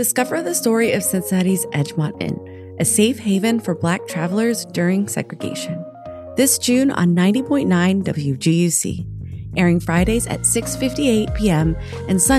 Discover the story of Cincinnati's Edgemont Inn, a safe haven for Black travelers during segregation. This June on 90.9 WGUC, airing Fridays at 6:58 p.m. and Sundays